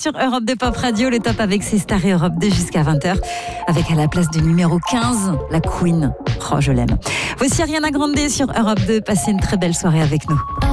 sur Europe 2 Pop Radio, le top avec ses stars et Europe 2 jusqu'à 20h. Avec à la place du numéro 15, la Queen. Oh, je l'aime. Voici Ariana Grande sur Europe 2. Passez une très belle soirée avec nous.